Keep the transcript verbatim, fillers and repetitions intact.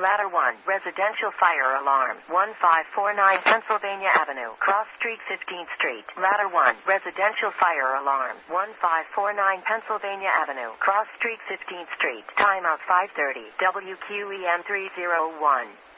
Ladder one, residential fire alarm, one five four nine Pennsylvania Avenue, Cross Street, fifteenth Street. Ladder one, residential fire alarm, one five four nine Pennsylvania Avenue, Cross Street, fifteenth Street. Timeout five thirty, W Q E M three oh one.